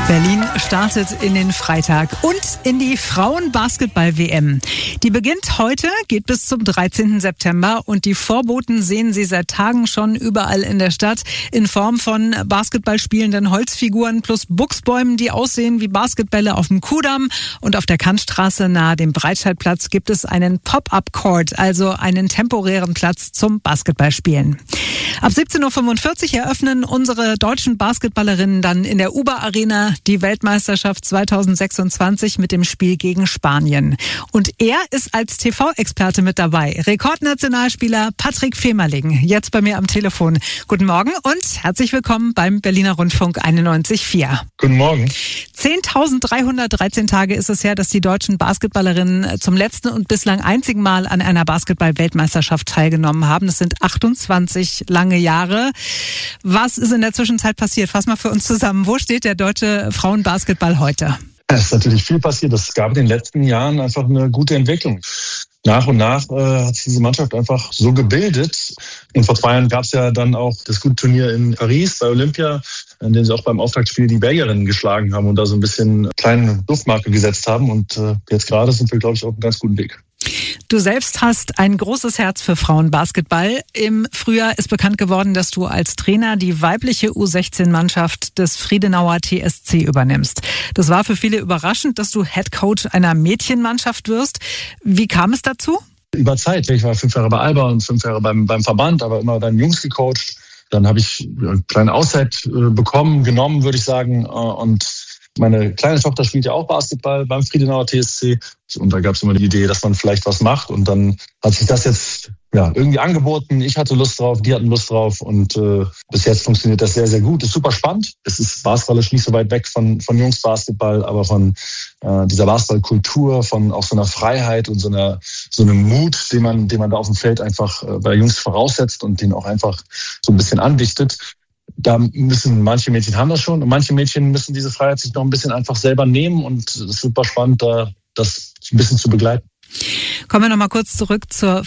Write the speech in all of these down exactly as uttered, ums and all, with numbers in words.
Berlin startet in den Freitag und in die Frauen-Basketball-W M. Die beginnt heute, geht bis zum dreizehnten September und die Vorboten sehen Sie seit Tagen schon überall in der Stadt in Form von Basketball spielenden Holzfiguren plus Buchsbäumen, die aussehen wie Basketbälle auf dem Kudamm. Und auf der Kantstraße nahe dem Breitscheidplatz gibt es einen Pop-Up-Court, also einen temporären Platz zum Basketballspielen. Ab siebzehn Uhr fünfundvierzig eröffnen unsere deutschen Basketballerinnen dann in der Uber Arena die Weltmeisterschaft zweitausendsechsundzwanzig mit dem Spiel gegen Spanien. Und er ist als T V-Experte mit dabei. Rekordnationalspieler Patrick Femerling, jetzt bei mir am Telefon. Guten Morgen und herzlich willkommen beim Berliner Rundfunk einundneunzig Komma vier. Guten Morgen. zehntausenddreihundertdreizehn Tage ist es her, dass die deutschen Basketballerinnen zum letzten und bislang einzigen Mal an einer Basketball-Weltmeisterschaft teilgenommen haben. Das sind achtundzwanzig lange Jahre. Was ist in der Zwischenzeit passiert? Fass mal für uns zusammen. Wo steht der deutsche Frauenbasketball heute? Es ist natürlich viel passiert. Es gab in den letzten Jahren einfach eine gute Entwicklung. Nach und nach äh, hat sich diese Mannschaft einfach so gebildet. Und vor zwei Jahren gab es ja dann auch das gute Turnier in Paris bei Olympia, in dem sie auch beim Auftaktspiel die Belgierinnen geschlagen haben und da so ein bisschen kleine Duftmarke gesetzt haben. Und äh, jetzt gerade sind wir, glaube ich, auf einem ganz guten Weg. Du selbst hast ein großes Herz für Frauenbasketball. Im Frühjahr ist bekannt geworden, dass du als Trainer die weibliche U sechzehn Mannschaft des Friedenauer T S C übernimmst. Das war für viele überraschend, dass du Headcoach einer Mädchenmannschaft wirst. Wie kam es dazu? Über Zeit. Ich war fünf Jahre bei Alba und fünf Jahre beim, beim Verband, aber immer dann Jungs gecoacht. Dann habe ich eine kleine Auszeit bekommen, genommen, würde ich sagen. Und meine kleine Tochter spielt ja auch Basketball beim Friedenauer T S C. Und da gab es immer die Idee, dass man vielleicht was macht. Und dann hat sich das jetzt ja irgendwie angeboten. Ich hatte Lust drauf, die hatten Lust drauf. Und äh, bis jetzt funktioniert das sehr, sehr gut. Ist super spannend. Es ist Basketball ist nicht so weit weg von, von Jungsbasketball, aber von äh, dieser Basketballkultur, von auch so einer Freiheit und so einer so einem Mut, den man, den man da auf dem Feld einfach äh, bei Jungs voraussetzt und den auch einfach so ein bisschen andichtet. Da müssen manche Mädchen haben das schon und manche Mädchen müssen diese Freiheit sich noch ein bisschen einfach selber nehmen und es ist super spannend, da das ein bisschen zu begleiten. Kommen wir noch mal kurz zurück zur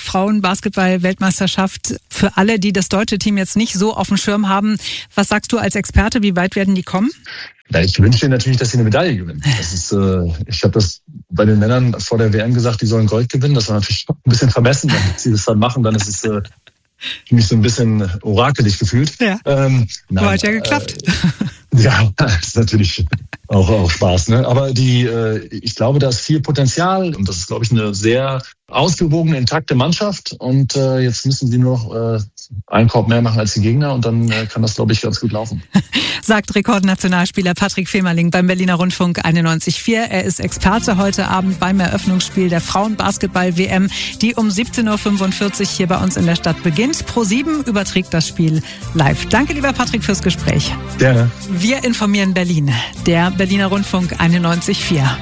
Frauen-Basketball-Weltmeisterschaft. Für alle, die das deutsche Team jetzt nicht so auf dem Schirm haben, was sagst du als Experte, wie weit werden die kommen? Ja, ich wünsche ihnen natürlich, dass sie eine Medaille gewinnen. Das ist, äh, ich habe das bei den Männern vor der W M gesagt, die sollen Gold gewinnen. Das war natürlich ein bisschen vermessen, wenn sie das dann machen, dann ist es äh, mich so ein bisschen orakelig gefühlt. Ja, ähm, nein, aber hat ja geklappt. Äh, ja, das ist natürlich auch, auch Spaß. Ne? Aber die, äh, ich glaube, da ist viel Potenzial und das ist, glaube ich, eine sehr ausgewogene, intakte Mannschaft. Und äh, jetzt müssen sie nur noch äh, einen Korb mehr machen als die Gegner und dann äh, kann das, glaube ich, ganz gut laufen. Sagt Rekordnationalspieler Patrick Femerling beim Berliner Rundfunk einundneunzig Komma vier. Er ist Experte heute Abend beim Eröffnungsspiel der Frauenbasketball-W M, die um siebzehn Uhr fünfundvierzig hier bei uns in der Stadt beginnt. ProSieben überträgt das Spiel live. Danke, lieber Patrick, fürs Gespräch. Gerne. Wir informieren Berlin. Der Berliner Rundfunk einundneunzig Komma vier.